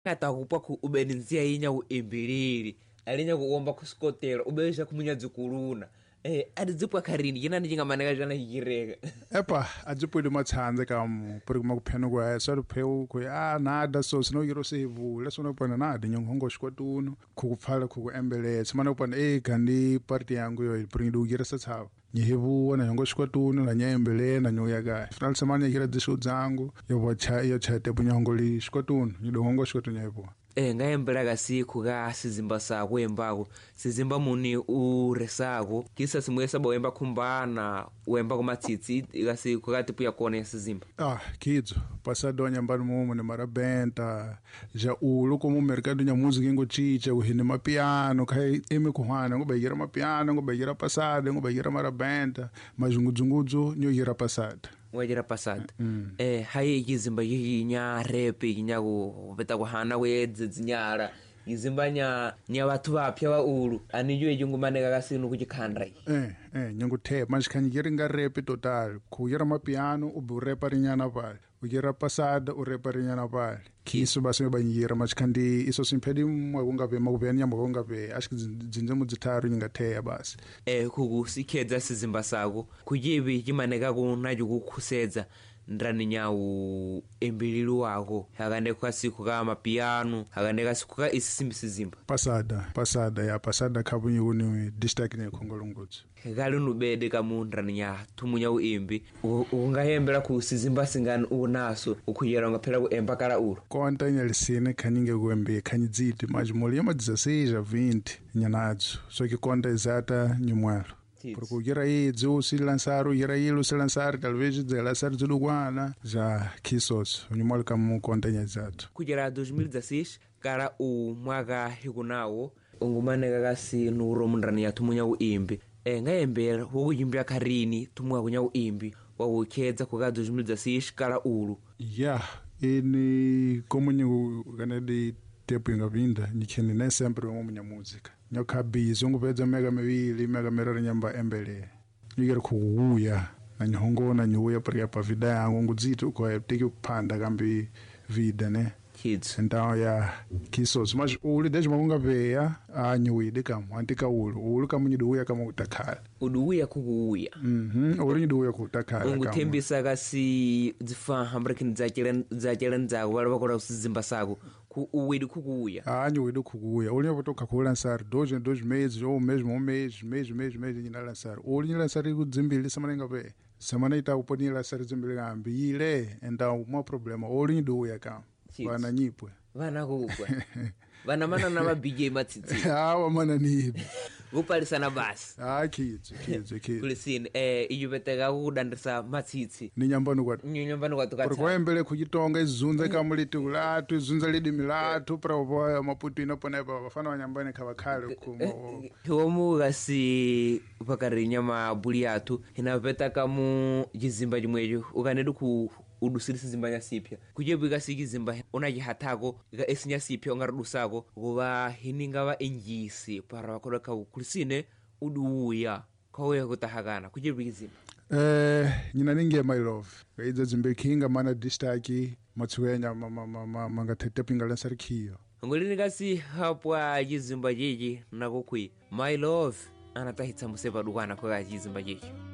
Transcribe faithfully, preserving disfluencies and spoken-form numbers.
Kata kupwa ku ubenizia inya uimbiriri alinya kuomba kuskotela ubesha kumunya kuluna eh adzipwa karini yina ndinga maneka jana yireka epa adzipwa limatsanze kam puri kumakupheno kwa so pheu ku ah nada so sino yiro sevu leso no pana nada nyongo shkwatuno kukupfala kukuembele tsimana upana eh kandi party yangu yo puri ndu yira satsawa nyehevu na nyongo shkwatuno na nyembele na nyoya ga final samanya yira disho zangu yo wacha yo chate bunyongo li shkwatuno nyido hongo shkwatuno nyehevu eh ngayembela kasiku ga sizimba sa kwembako sizimba muni uresako kisa simwesa boemba kumbana wemba kumatsitsi kasiku kati puya kone sizimba ah kidzo pasado nyambani mumo ne marabenta ja ulo como mercado nya música ingo chicha uhine mapiano kai eme kuhana ngo bayira mapiano ngo bayira pasado ngo bayira marabenta majunguzunguzo nyo yira pasado wajira pasada mm. eh hayi ikizimba yinya rap yinya ku beta kuhana wedze zinyara izimbanya nya bathu bapya ba ulu aniyo ejungumane kakasinu kujikhandra eh eh nyangu the manjikhanyi nga rap total ku yira mapiano ubu rap rinyana pale uyira pasada u rap rinyana pale kiso base banyira manjikhandi iso simphedi mwakunga be makubenya mwakunga be ashikidzinze mudzitaru nyinga the basi eh kuku sikhedza sizimba sako kujibi kimaneka kunajo kukhusedza ndrani nyawu embililu wako hakande kwa siku kama piano hakande ka siku ka isisimbi sizimba pasada pasada ya pasada kabunyi uni district ne Khongolongotsi kali nubede kamu ndrani nya tumunya uimbi ungahembera ku sizimba singani unaso ukuyera ngaphela ku emba kala ulo konta nyalisine khaninge kuembe khanyidziti majimoli ya madzasija vinte nyanadzo so ki konta exata nyumwalo porque yira idzo si lançaram yira ilo se lançar talvez de lançar tudo guana já kisos nyumwalo kamu konta exato kujera dois mil e dezesseis kara u mwaga hikunawo ungumaneka kasi nuro mundrani ya tumunya uimbi eh ngayembera wokuyimbira karini tumwa kunya uimbi wawukhedza kuka dois mil e dezesseis kala ulu yeah ini como nyu kanedi tempo ingavinda nikheni ne sempre ngo munya música nyokhabizo ngupedza mega mivili mega mirari nyamba embele yikere kuuya na nyongo na nyuya pria pa vida yangu ngudziti uko tiki kuphanda kambi vida ne kids então ya kisos mas uli desde makunga veya a nyuide kam antika ulu ulu kam nyiduya kam utakhala uduya kuuya mhm uli nyiduya kutakhala kam unguthembisa kasi dzifa hambrekin zakelen zakelen zawo bali bakora usizimba sako ku uwidi kuuya a nyuide kuuya uli nyobotoka ku lançar dois em dois meses ou mesmo um mês mês mês mês nyina lançar uli nyina lançar kudzimbili samanenga ve samana ita uponi lançar dzimbili ngambi ile então uma problema uli nyiduya kam vana nyipwe vana kukwa vana mana na ma B J matsitsi hawa mana ni kupalisana basi ah kids kids kids kulisini eh iyubeteka kudandisa matsitsi ni nyambano kwa ni nyambano kwa tukatsa kwa embele kujitonga izunza kamuliti ulatu izunza lidi milatu prawo maputu inopona pa bafana wanyambane kabakhale kumo homu gasi pakarinya mabuli atu inapeta kamu jizimba jimwejo ukanedu ku udusirisi zimbanya sipya kujebika siki zimba unajihatako ga esinya sipya ongarudusako kuba hininga ba enjisi para bakora ka kulisine uduya kawe kutahagana kujebika zimba eh nyina ninge my love idzo zimbe kinga mana distaki matsuwenya mama mangatete pingala sarikhiyo ngolini kasi hapwa jizimba jeje nakokwi my love anatahitsa museva dukana kwa jizimba jeje